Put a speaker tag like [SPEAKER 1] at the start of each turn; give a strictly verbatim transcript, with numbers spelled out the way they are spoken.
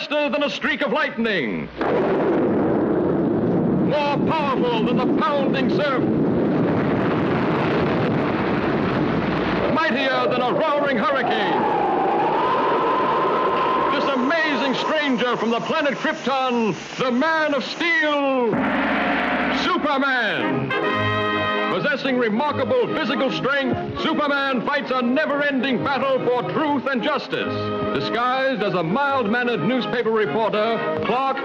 [SPEAKER 1] faster than a streak of lightning, more powerful than the pounding surf, mightier than a roaring hurricane. This amazing stranger from the planet Krypton, the Man of Steel, Superman. Possessing remarkable physical strength, Superman fights a never-ending battle for truth and justice. Disguised as a mild-mannered newspaper reporter, Clark